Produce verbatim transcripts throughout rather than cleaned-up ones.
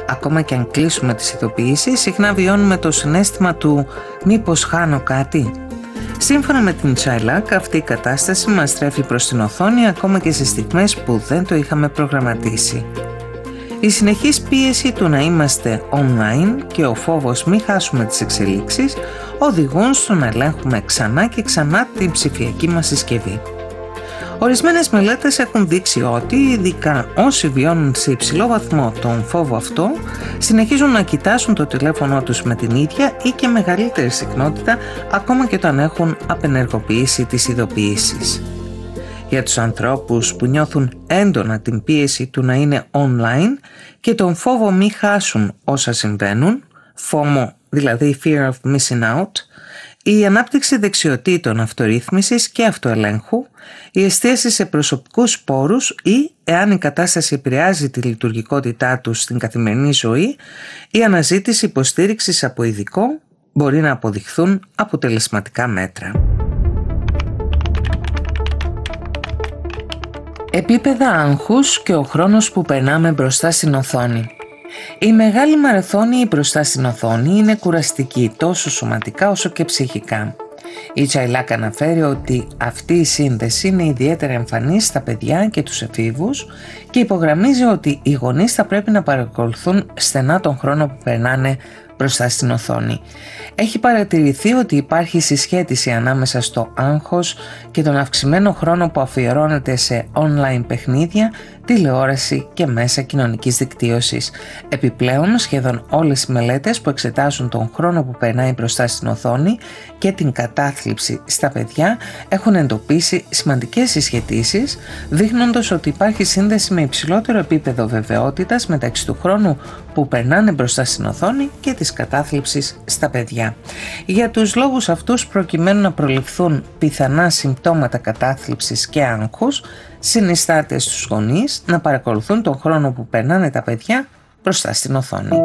Ακόμα και αν κλείσουμε τις ειδοποιήσεις, συχνά βιώνουμε το συναίσθημα του «μήπως χάνω κάτι». Σύμφωνα με την Chailac, αυτή η κατάσταση μας στρέφει προς την οθόνη ακόμα και σε στιγμές που δεν το είχαμε προγραμματίσει. Η συνεχής πίεση του να είμαστε online και ο φόβος μη χάσουμε τις εξελίξεις οδηγούν στο να ελέγχουμε ξανά και ξανά την ψηφιακή μας συσκευή. Ορισμένες μελέτες έχουν δείξει ότι ειδικά όσοι βιώνουν σε υψηλό βαθμό τον φόβο αυτό συνεχίζουν να κοιτάσουν το τηλέφωνο τους με την ίδια ή και μεγαλύτερη συχνότητα ακόμα και όταν έχουν απενεργοποιήσει τις ειδοποιήσεις. Για τους ανθρώπους που νιώθουν έντονα την πίεση του να είναι online και τον φόβο μη χάσουν όσα συμβαίνουν, FOMO, δηλαδή Fear of Missing Out, η ανάπτυξη δεξιοτήτων αυτορύθμισης και αυτοελέγχου, η εστίαση σε προσωπικούς πόρους ή, εάν η κατάσταση επηρεάζει τη λειτουργικότητά τους στην καθημερινή ζωή, η αναζήτηση υποστήριξης από ειδικό μπορεί να αποδειχθούν αποτελεσματικά μέτρα. Επίπεδα άγχους και ο χρόνος που περνάμε μπροστά στην οθόνη. Η μεγάλη μαραθώνη μπροστά στην οθόνη είναι κουραστική τόσο σωματικά όσο και ψυχικά. Η Chailac αναφέρει ότι αυτή η σύνδεση είναι ιδιαίτερα εμφανής στα παιδιά και τους εφήβους και υπογραμμίζει ότι οι γονείς θα πρέπει να παρακολουθούν στενά τον χρόνο που περνάνε μπροστά στην οθόνη. Έχει παρατηρηθεί ότι υπάρχει συσχέτιση ανάμεσα στο άγχος και τον αυξημένο χρόνο που αφιερώνεται σε online παιχνίδια, τηλεόραση και μέσα κοινωνικής δικτύωσης. Επιπλέον, σχεδόν όλες οι μελέτες που εξετάζουν τον χρόνο που περνάει μπροστά στην οθόνη και την κατάθλιψη στα παιδιά έχουν εντοπίσει σημαντικές συσχετίσεις, δείχνοντας ότι υπάρχει σύνδεση με υψηλότερο επίπεδο βεβαιότητας μεταξύ του χρόνου που περνάνε μπροστά στην οθόνη και της κατάθλιψης στα παιδιά. Για τους λόγους αυτούς, προκειμένου να προληφθούν πιθανά συμπτώματα κατάθλιψης και άγχους, συνιστάται στους γονείς να παρακολουθούν τον χρόνο που περνάνε τα παιδιά μπροστά στην οθόνη.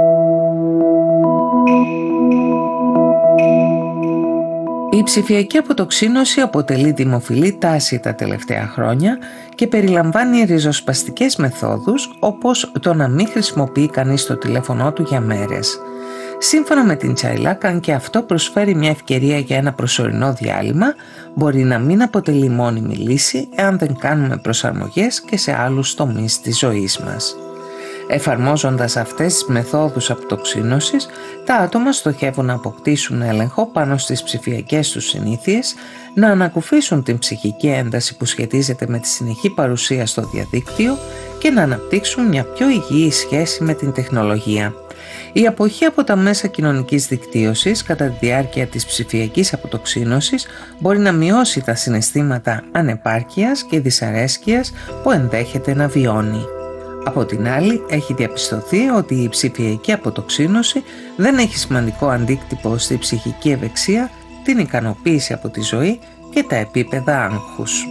Η ψηφιακή αποτοξίνωση αποτελεί δημοφιλή τάση τα τελευταία χρόνια και περιλαμβάνει ριζοσπαστικές μεθόδους όπως το να μην χρησιμοποιεί κανείς το τηλέφωνό του για μέρες. Σύμφωνα με την Chailac, αν και αυτό προσφέρει μια ευκαιρία για ένα προσωρινό διάλειμμα, μπορεί να μην αποτελεί μόνιμη λύση εάν δεν κάνουμε προσαρμογές και σε άλλους τομείς της ζωής μας. Εφαρμόζοντας αυτές τις μεθόδους αποτοξίνωσης, τα άτομα στοχεύουν να αποκτήσουν έλεγχο πάνω στις ψηφιακές τους συνήθειες, να ανακουφίσουν την ψυχική ένταση που σχετίζεται με τη συνεχή παρουσία στο διαδίκτυο και να αναπτύξουν μια πιο υγιή σχέση με την τεχνολογία. Η αποχή από τα μέσα κοινωνικής δικτύωσης κατά τη διάρκεια της ψηφιακής αποτοξίνωσης μπορεί να μειώσει τα συναισθήματα ανεπάρκειας και δυσαρέσκειας που ενδέχεται να βιώνει. Από την άλλη, έχει διαπιστωθεί ότι η ψηφιακή αποτοξίνωση δεν έχει σημαντικό αντίκτυπο στη ψυχική ευεξία, την ικανοποίηση από τη ζωή και τα επίπεδα άγχους.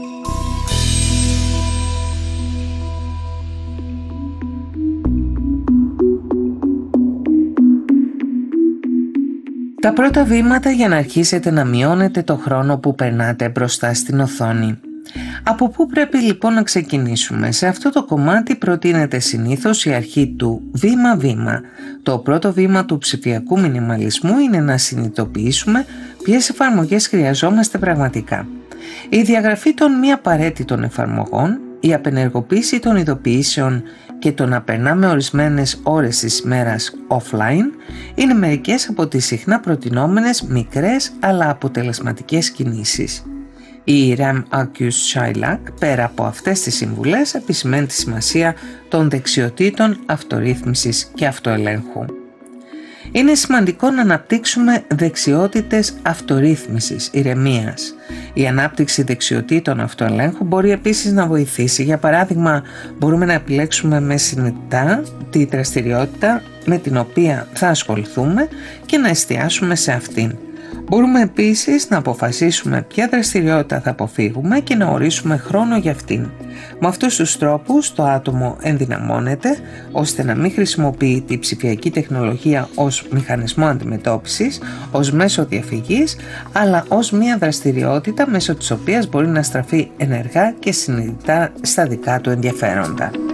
Τα πρώτα βήματα για να αρχίσετε να μειώνετε το χρόνο που περνάτε μπροστά στην οθόνη. Από πού πρέπει λοιπόν να ξεκινήσουμε? Σε αυτό το κομμάτι προτείνεται συνήθως η αρχή του βήμα-βήμα. Το πρώτο βήμα του ψηφιακού μινιμαλισμού είναι να συνειδητοποιήσουμε ποιες εφαρμογές χρειαζόμαστε πραγματικά. Η διαγραφή των μη απαραίτητων εφαρμογών, η απενεργοποίηση των ειδοποιήσεων και το να περνάμε ορισμένες ώρες της ημέρας offline είναι μερικές από τις συχνά προτινόμενες μικρές αλλά αποτελεσματικές κινήσεις. Η Ram Accuse Chailac, πέρα από αυτές τις συμβουλές, επισημαίνει τη σημασία των δεξιοτήτων αυτορύθμισης και αυτοελέγχου. Είναι σημαντικό να αναπτύξουμε δεξιότητες αυτορύθμισης, ηρεμίας. Η ανάπτυξη δεξιοτήτων αυτοελέγχου μπορεί επίσης να βοηθήσει. Για παράδειγμα, μπορούμε να επιλέξουμε με συνειδητά τη δραστηριότητα με την οποία θα ασχοληθούμε και να εστιάσουμε σε αυτήν. Μπορούμε επίσης να αποφασίσουμε ποια δραστηριότητα θα αποφύγουμε και να ορίσουμε χρόνο για αυτήν. Με αυτούς τους τρόπους το άτομο ενδυναμώνεται ώστε να μην χρησιμοποιεί τη ψηφιακή τεχνολογία ως μηχανισμό αντιμετώπισης, ως μέσο διαφυγής, αλλά ως μια δραστηριότητα μέσω της οποίας μπορεί να στραφεί ενεργά και συνειδητά στα δικά του ενδιαφέροντα.